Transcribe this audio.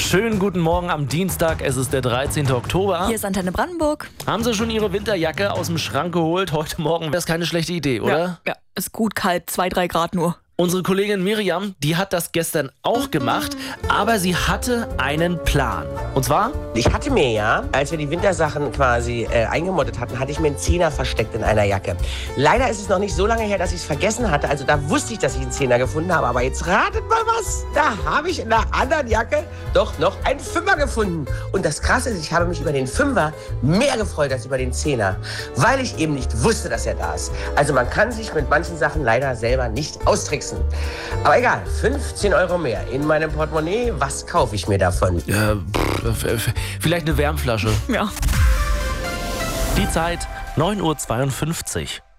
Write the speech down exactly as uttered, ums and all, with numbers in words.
Schönen guten Morgen am Dienstag, es ist der dreizehnte Oktober. Hier ist Antenne Brandenburg. Haben Sie schon Ihre Winterjacke aus dem Schrank geholt? Heute Morgen wäre es keine schlechte Idee, oder? Ja, ja, ist gut kalt, zwei, drei Grad nur. Unsere Kollegin Miriam, die hat das gestern auch gemacht, aber sie hatte einen Plan. Und zwar? Ich hatte mir ja, als wir die Wintersachen quasi äh, eingemottet hatten, hatte ich mir einen Zehner versteckt in einer Jacke. Leider ist es noch nicht so lange her, dass ich es vergessen hatte. Also da wusste ich, dass ich einen Zehner gefunden habe. Aber jetzt ratet mal was. Da habe ich in einer anderen Jacke doch noch einen Fünfer gefunden. Und das Krasse ist, ich habe mich über den Fünfer mehr gefreut als über den Zehner, weil ich eben nicht wusste, dass er da ist. Also man kann sich mit manchen Sachen leider selber nicht austricksen. Aber egal, fünfzehn Euro mehr in meinem Portemonnaie, was kaufe ich mir davon? Ja, pff, vielleicht eine Wärmflasche. Ja. Die Zeit neun Uhr zweiundfünfzig.